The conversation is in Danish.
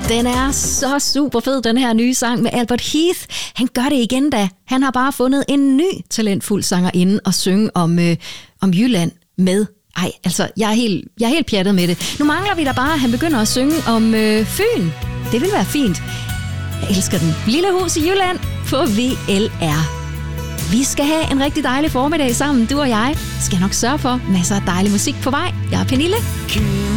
Den er så super fed, den her nye sang med Albert Heath. Han gør det igen da. Han har bare fundet en ny talentfuld sangerinde at synge om Jylland med. Ej, altså, jeg er helt pjattet med det. Nu mangler vi da bare, at han begynder at synge om Fyn. Det vil være fint. Jeg elsker den. Lille hus i Jylland på VLR. Vi skal have en rigtig dejlig formiddag sammen, du og jeg. Skal nok sørge for masser af dejlig musik på vej. Jeg er Pernille.